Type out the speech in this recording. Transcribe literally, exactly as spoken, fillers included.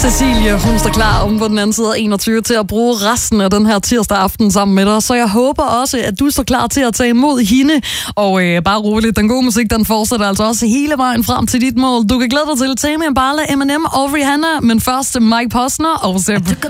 Cecilie, hun står klar om på den anden side af enogtyve til at bruge resten af den her tirsdag aften sammen med dig. Så jeg håber også, at du står klar til at tage imod hende. Og øh, bare roligt, den gode musik, den fortsætter altså også hele vejen frem til dit mål. Du kan glæde dig til Tame Impala, Eminem og Rihanna, men først Mike Posner og Zeb.